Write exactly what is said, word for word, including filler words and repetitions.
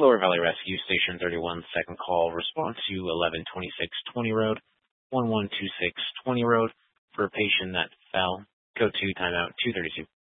Lower Valley Rescue, Station thirty-one, second call, response to eleven twenty-six twenty Road, one one two six twenty Road, for a patient that fell. Code two, timeout two thirty-two.